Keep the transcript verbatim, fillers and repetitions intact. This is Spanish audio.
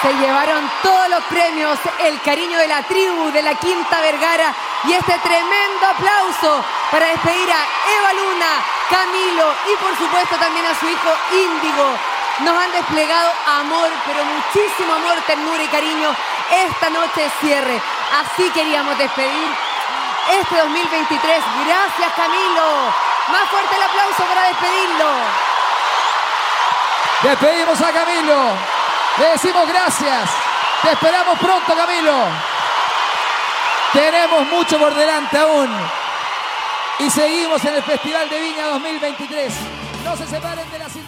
Se llevaron todos los premios, el cariño de la tribu, de la Quinta Vergara y este tremendo aplauso para despedir a Eva Luna, Camilo y por supuesto también a su hijo Índigo. Nos han desplegado amor, pero muchísimo amor, ternura y cariño esta noche de cierre. Así queríamos despedir este dos mil veintitrés. Gracias, Camilo. Más fuerte el aplauso para despedirlo. Despedimos a Camilo. Le decimos gracias. Te esperamos pronto, Camilo. Tenemos mucho por delante aún. Y seguimos en el Festival de Viña dos mil veintitrés. No se separen de la ciudad.